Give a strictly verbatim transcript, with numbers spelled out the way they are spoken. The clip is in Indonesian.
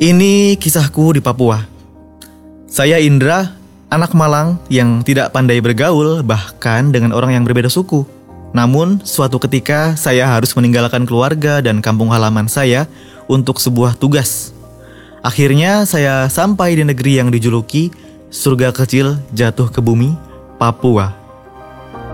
Ini kisahku di Papua. Saya Indra, anak Malang yang tidak pandai bergaul bahkan dengan orang yang berbeda suku. Namun suatu ketika saya harus meninggalkan keluarga dan kampung halaman saya untuk sebuah tugas. Akhirnya saya sampai di negeri yang dijuluki surga kecil jatuh ke bumi, Papua.